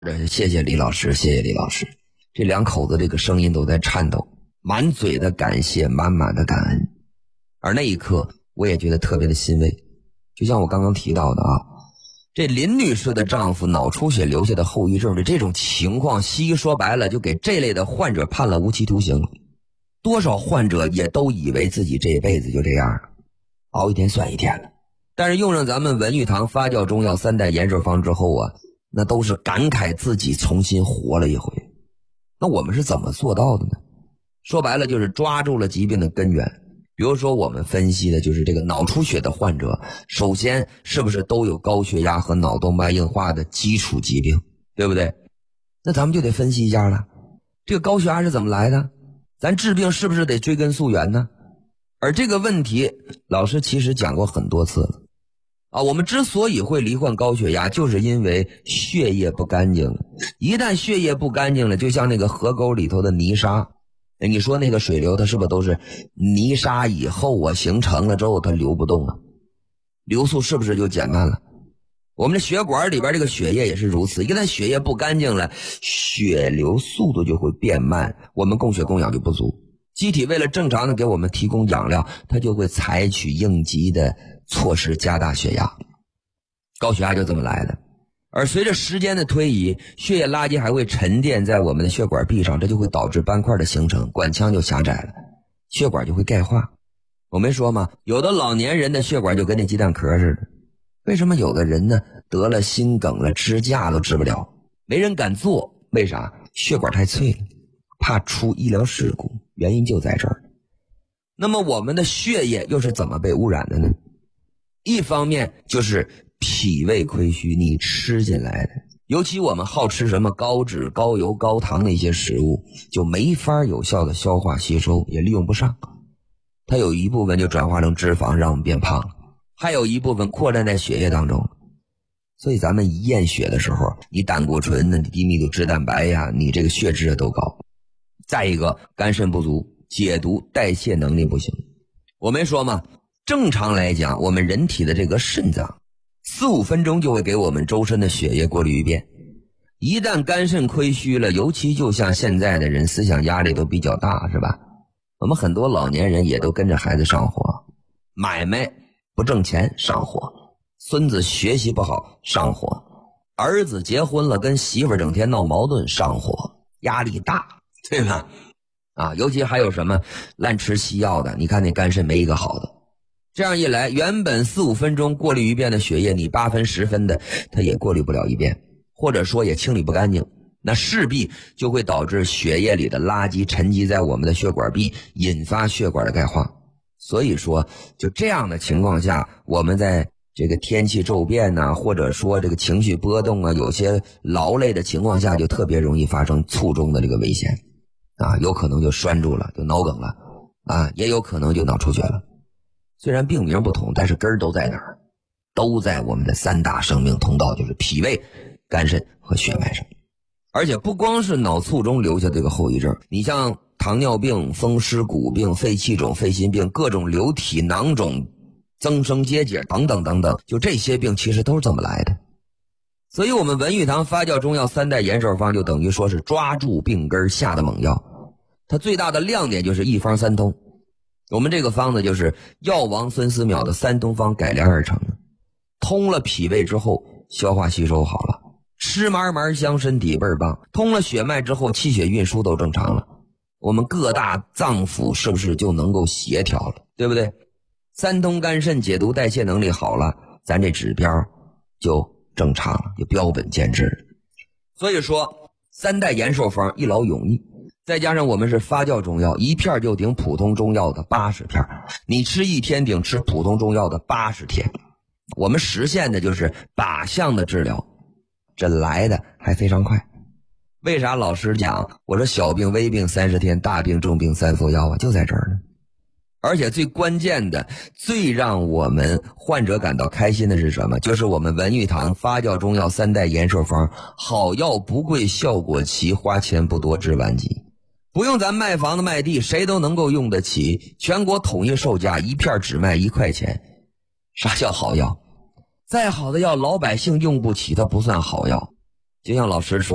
谢谢李老师，谢谢李老师。这两口子这个声音都在颤抖，满嘴的感谢，满满的感恩。而那一刻我也觉得特别的欣慰。就像我刚刚提到的这林女士的丈夫脑出血留下的后遗症的这种情况，西医说白了就给这类的患者判了无期徒刑。多少患者也都以为自己这辈子就这样了，熬一天算一天了。但是用上咱们文玉堂发酵中药3代延寿方之后那都是感慨自己重新活了一回。那我们是怎么做到的呢？说白了就是抓住了疾病的根源。比如说我们分析的就是这个脑出血的患者，首先是不是都有高血压和脑动脉硬化的基础疾病，对不对？那咱们就得分析一下了，这个高血压是怎么来的？咱治病是不是得追根溯源呢？而这个问题老师其实讲过很多次了我们之所以会罹患高血压，就是因为血液不干净了。一旦血液不干净了，就像那个河沟里头的泥沙，你说那个水流它是不是都是泥沙以后形成了之后它流不动流速是不是就减慢了？我们的血管里边这个血液也是如此，一旦血液不干净了，血流速度就会变慢，我们供血供氧就不足。机体为了正常的给我们提供养料，它就会采取应急的措施加大血压。高血压就这么来的。而随着时间的推移，血液垃圾还会沉淀在我们的血管壁上，这就会导致斑块的形成，管腔就狭窄了，血管就会钙化。我没说吗？有的老年人的血管就跟那鸡蛋壳似的。为什么有的人呢得了心梗了，支架都治不了，没人敢做？为啥？血管太脆了，怕出医疗事故，原因就在这儿。那么我们的血液又是怎么被污染的呢？一方面就是脾胃亏虚，你吃进来的，尤其我们好吃什么高脂高油高糖的一些食物，就没法有效的消化吸收，也利用不上，它有一部分就转化成脂肪让我们变胖，还有一部分扩散在血液当中。所以咱们一验血的时候，你胆固醇你低密度脂蛋白你这个血脂都高。再一个，肝肾不足，解毒代谢能力不行。我没说吗？正常来讲，我们人体的这个肾脏4-5分钟就会给我们周身的血液过滤一遍。一旦肝肾亏虚了，尤其就像现在的人思想压力都比较大，是吧？我们很多老年人也都跟着孩子上火，买卖不挣钱上火，孙子学习不好上火，儿子结婚了跟媳妇整天闹矛盾上火，压力大，对吧？尤其还有什么滥吃西药的，你看那肝肾没一个好的。这样一来，原本4-5分钟过滤一遍的血液，你8分10分的它也过滤不了一遍，或者说也清理不干净，那势必就会导致血液里的垃圾沉积在我们的血管壁，引发血管的钙化。所以说就这样的情况下，我们在这个天气骤变或者说这个情绪波动有些劳累的情况下，就特别容易发生卒中的这个危险有可能就拴住了，就脑梗了也有可能就脑出血了。虽然病名不同，但是根儿都在哪儿？都在我们的3大生命通道，就是脾胃、肝肾和血脉上。而且不光是脑卒中留下这个后遗症，你像糖尿病、风湿骨病、肺气肿、肺心病、各种流体囊肿、增生结节等等等等，就这些病其实都是这么来的。所以我们文玉堂发酵中药3代延寿方就等于说是抓住病根下的猛药。它最大的亮点就是一方三通。我们这个方子就是药王孙思邈的3通方改良而成的，通了脾胃之后消化吸收好了，吃嘛嘛香，身体倍儿棒。通了血脉之后气血运输都正常了，我们各大脏腑是不是就能够协调了，对不对？3通肝肾解毒代谢能力好了，咱这指标就正常了，就标本兼治了。所以说3代延寿方一劳永逸，再加上我们是发酵中药，一片就顶普通中药的80片，你吃1天顶吃普通中药的80天。我们实现的就是靶向的治疗，这来的还非常快。为啥老师讲我说小病微病30天，大病重病3副药就在这儿呢。而且最关键的，最让我们患者感到开心的是什么？就是我们文玉堂发酵中药3代延寿方，好药不贵，效果齐，花钱不多，治晚疾。不用咱卖房子卖地，谁都能够用得起，全国统一售价，一片只卖1块钱。啥叫好药？再好的药老百姓用不起，它不算好药。就像老师说